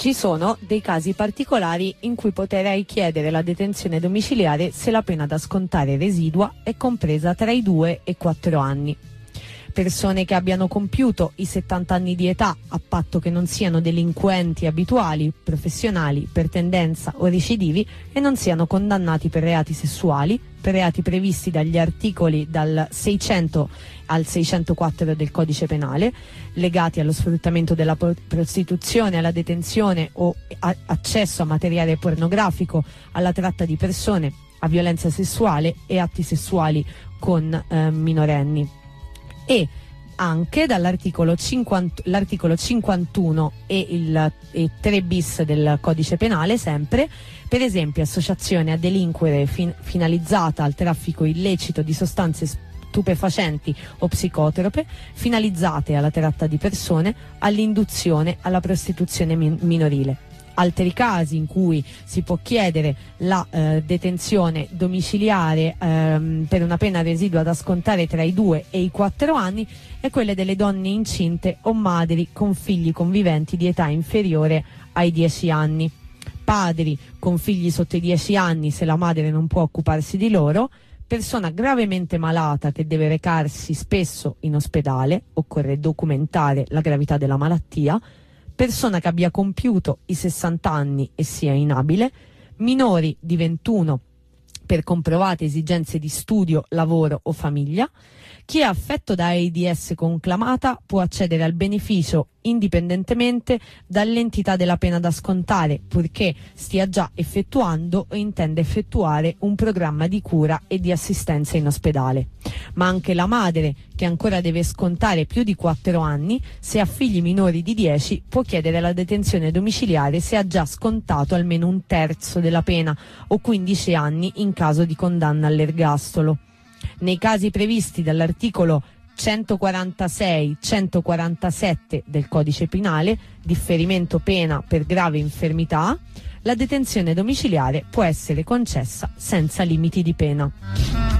Ci sono dei casi particolari in cui potrei chiedere la detenzione domiciliare se la pena da scontare residua è compresa tra i 2 e i 4 anni. Persone che abbiano compiuto i 70 anni di età, a patto che non siano delinquenti abituali, professionali, per tendenza o recidivi, e non siano condannati per reati sessuali, per reati previsti dagli articoli dal 600 al 604 del Codice Penale, legati allo sfruttamento della prostituzione, alla detenzione o accesso a materiale pornografico, alla tratta di persone, a violenza sessuale e atti sessuali con minorenni. E anche dall'articolo 51 e 3 bis del Codice Penale, sempre, per esempio associazione a delinquere finalizzata al traffico illecito di sostanze stupefacenti o psicotrope, finalizzate alla tratta di persone, all'induzione alla prostituzione minorile. Altri casi in cui si può chiedere la detenzione domiciliare per una pena residua da scontare tra i 2 e i 4 anni è quelle delle donne incinte o madri con figli conviventi di età inferiore ai 10 anni, padri con figli sotto i 10 anni se la madre non può occuparsi di loro, persona gravemente malata che deve recarsi spesso in ospedale, occorre documentare la gravità della malattia, persona che abbia compiuto i 60 anni e sia inabile, minori di 21 per comprovate esigenze di studio, lavoro o famiglia. Chi è affetto da AIDS conclamata può accedere al beneficio indipendentemente dall'entità della pena da scontare, purché stia già effettuando o intenda effettuare un programma di cura e di assistenza in ospedale. Ma anche la madre, che ancora deve scontare più di 4 anni, se ha figli minori di 10, può chiedere la detenzione domiciliare se ha già scontato almeno un terzo della pena o 15 anni in caso di condanna all'ergastolo. Nei casi previsti dall'articolo 146-147 del Codice Penale, differimento pena per grave infermità, la detenzione domiciliare può essere concessa senza limiti di pena.